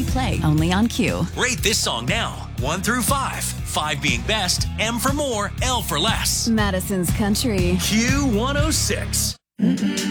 Play only on Q. Rate this song now, 1 through 5. 5 being best, M for more, L for less. Madison's Country. Q106.